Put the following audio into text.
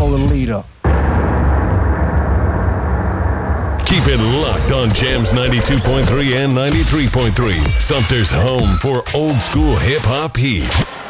fallen leader. Keep it locked on Jams 92.3 and 93.3. Sumter's home for old school hip-hop heat.